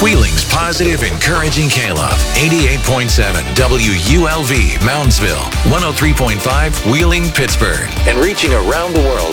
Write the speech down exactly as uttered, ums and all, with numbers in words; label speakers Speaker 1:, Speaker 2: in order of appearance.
Speaker 1: Wheeling's positive, encouraging K-Love. eighty-eight point seven W U L V, Moundsville. one oh three point five, Wheeling, Pittsburgh. And reaching around the world